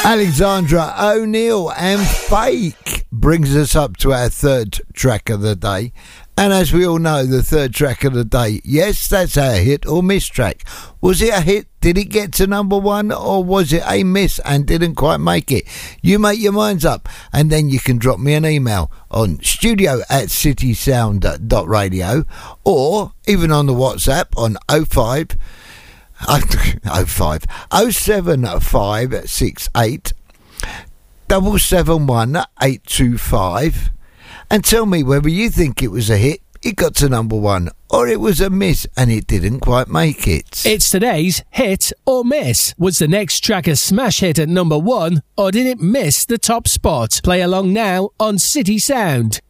Alexandra O'Neill and Fake brings us up to our third track of the day. And as we all know, the third track of the day, yes, that's our hit or miss track. Was it a hit? Did it get to number one? Or was it a miss and didn't quite make it? You make your minds up, and then you can drop me an email on studio@citysound.radio, or even on the WhatsApp on 07568 771 825, and tell me whether you think it was a hit, it got to number one, or it was a miss and it didn't quite make it. It's today's hit or miss. Was the next track a smash hit at number one, or did it miss the top spot? Play along now on City Sound.